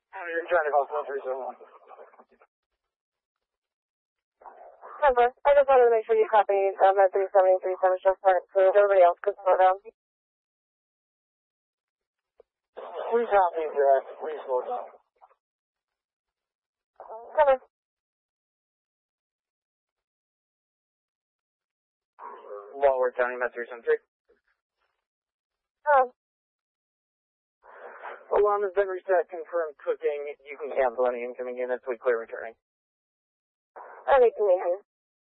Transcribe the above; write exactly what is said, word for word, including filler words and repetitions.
You're trying to call three seven one. Number. I just wanted to make sure you copied um, that three seventy three seven just so everybody else could slow down. We copy that. Please slow down. Number. Lower County, Met three seven three. Oh. Alarm has been reset. Confirmed cooking. You can cancel any incoming units. We clear returning. I need to meet you.